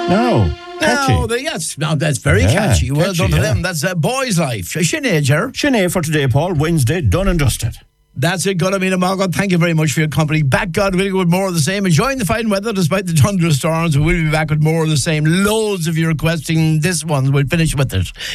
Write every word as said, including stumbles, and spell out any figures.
No. Catchy. No, the, yes, no, that's very Yeah, catchy. Well catchy, done to yeah. them. That's a boy's life. Sinead, Ger. Sinead for today, Paul. Wednesday, done and dusted. That's it, Gulamina Margot. Thank you very much for your company. Back, God willing, with more of the same. Enjoying the fine weather despite the thunderstorms. We will be back with more of the same. Loads of your requesting this one. We'll finish with it.